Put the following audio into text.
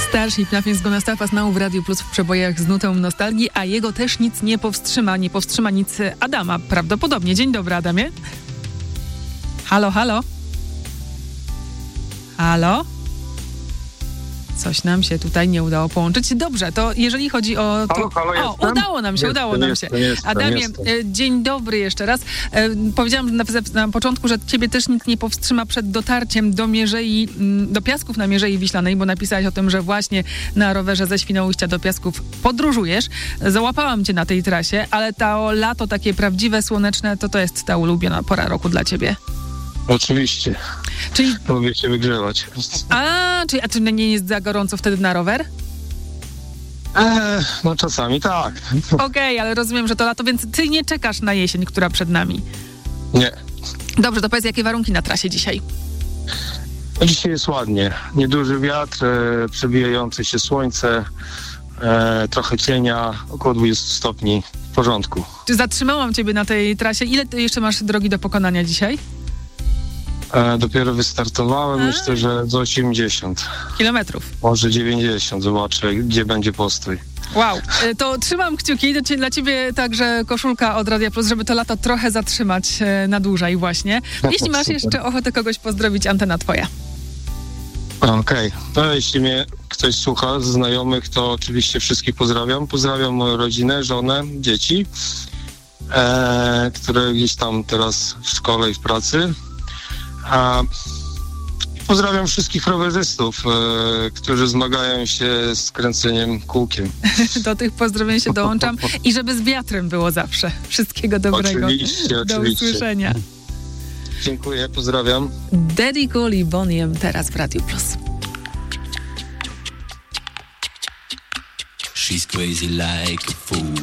Starship Nothing's Gonna Stop Us Now w Radiu Plus w przebojach z nutą nostalgii, a jego też nic nie powstrzyma. Nie powstrzyma nic Adama prawdopodobnie. Dzień dobry, Adamie. Halo, halo? Halo? Coś nam się tutaj nie udało połączyć. Dobrze, to jeżeli chodzi o... Halo, udało nam się. Adamie, dzień dobry jeszcze raz. Powiedziałam na początku, że ciebie też nic nie powstrzyma przed dotarciem do Piasków na Mierzei Wiślanej, bo napisałeś o tym, że właśnie na rowerze ze Świnoujścia do Piasków podróżujesz. Załapałam cię na tej trasie, ale to lato takie prawdziwe, słoneczne, to jest ta ulubiona pora roku dla ciebie. Oczywiście. Czyli... Lubię się wygrzewać. A czy nie jest za gorąco wtedy na rower? No czasami tak. Okej, ale rozumiem, że to lato, więc ty nie czekasz na jesień, która przed nami. Nie. Dobrze, to powiedz, jakie warunki na trasie dzisiaj? Dzisiaj jest ładnie. Nieduży wiatr, przebijające się słońce, trochę cienia, około 20 stopni. W porządku. Czy zatrzymałam ciebie na tej trasie? Ile ty jeszcze masz drogi do pokonania dzisiaj? Dopiero wystartowałem, myślę, że z 80. Kilometrów. Może 90, zobaczę, gdzie będzie postój. Wow, to trzymam kciuki dla ciebie także koszulka od Radia Plus, żeby to lato trochę zatrzymać na dłużej właśnie. Jeśli masz jeszcze ochotę kogoś pozdrowić, antena twoja. Okej. No jeśli mnie ktoś słucha z znajomych, to oczywiście wszystkich pozdrawiam. Pozdrawiam moją rodzinę, żonę, dzieci, które gdzieś tam teraz w szkole i w pracy. Pozdrawiam wszystkich rowerzystów, którzy zmagają się z kręceniem kółkiem. Do tych pozdrowień się dołączam i żeby z wiatrem było zawsze. Wszystkiego dobrego. Oczywiście. Do usłyszenia. Dziękuję, pozdrawiam. Daddy Cool i Bonnie M teraz w Radiu Plus. She's crazy like a fool.